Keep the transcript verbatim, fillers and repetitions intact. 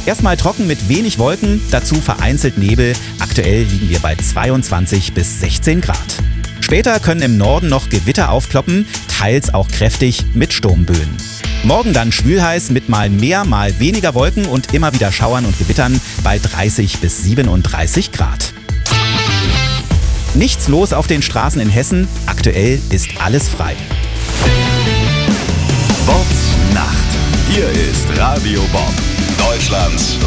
Erstmal trocken mit wenig Wolken, dazu vereinzelt Nebel. Aktuell liegen wir bei zweiundzwanzig bis sechzehn Grad. Später können im Norden noch Gewitter aufploppen, teils auch kräftig mit Sturmböen. Morgen dann schwülheiß mit mal mehr, mal weniger Wolken und immer wieder Schauern und Gewittern bei dreißig bis siebenunddreißig Grad. Nichts los auf den Straßen in Hessen. Aktuell ist alles frei. Bobs Nacht. Hier ist Radio Bob, Deutschlands